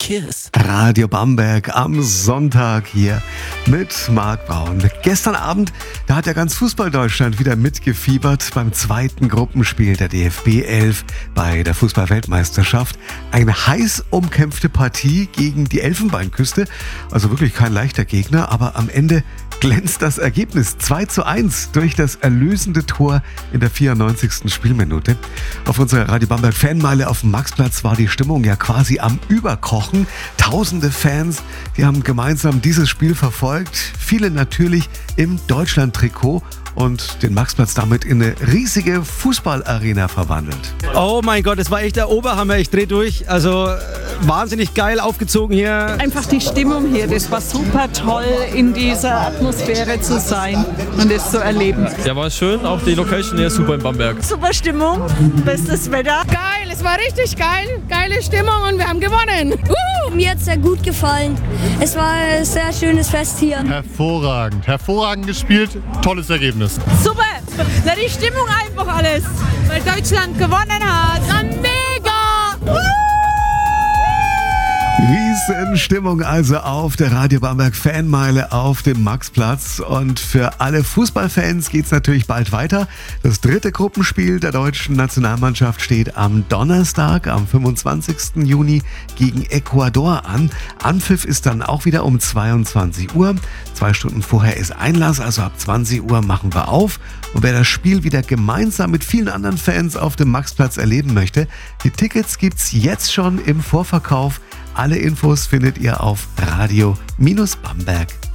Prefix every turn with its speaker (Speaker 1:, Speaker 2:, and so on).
Speaker 1: Kiss.
Speaker 2: Radio Bamberg am Sonntag hier mit Marc Braun. Gestern Abend, da hat ja ganz Fußball-Deutschland wieder mitgefiebert beim zweiten Gruppenspiel der DFB 11 bei der Fußball-Weltmeisterschaft. Eine heiß umkämpfte Partie gegen die Elfenbeinküste. Also wirklich kein leichter Gegner, aber am Ende glänzt das Ergebnis 2:1 durch das erlösende Tor in der 94. Spielminute. Auf unserer Radio Bamberg Fanmeile auf dem Maxplatz war die Stimmung ja quasi am Überkochen. Tausende Fans, die haben gemeinsam dieses Spiel verfolgt. Viele natürlich im Deutschland-Trikot und den Maxplatz damit in eine riesige Fußballarena verwandelt.
Speaker 3: Oh mein Gott, das war echt der Oberhammer. Ich dreh durch. Also wahnsinnig geil aufgezogen hier.
Speaker 4: Einfach die Stimmung hier, das war super toll, in dieser Atmosphäre zu sein und das zu erleben.
Speaker 5: Ja, war schön, auch die Location hier super in Bamberg.
Speaker 4: Super Stimmung, bestes Wetter.
Speaker 6: Geil, es war richtig geil, geile Stimmung und wir haben gewonnen.
Speaker 7: Mir hat es sehr gut gefallen. Es war ein sehr schönes Fest hier.
Speaker 8: Hervorragend gespielt, tolles Ergebnis.
Speaker 6: Super, na die Stimmung einfach alles, weil Deutschland gewonnen hat. Na mega!
Speaker 2: Riesenstimmung also auf der Radio Bamberg Fanmeile auf dem Maxplatz. Und für alle Fußballfans geht es natürlich bald weiter. Das dritte Gruppenspiel der deutschen Nationalmannschaft steht am Donnerstag, am 25. Juni gegen Ecuador an. Anpfiff ist dann auch wieder um 22 Uhr. 2 Stunden vorher ist Einlass, also ab 20 Uhr machen wir auf. Und wer das Spiel wieder gemeinsam mit vielen anderen Fans auf dem Maxplatz erleben möchte, die Tickets gibt's jetzt schon im Vorverkauf. Alle Infos findet ihr auf radio-bamberg.de.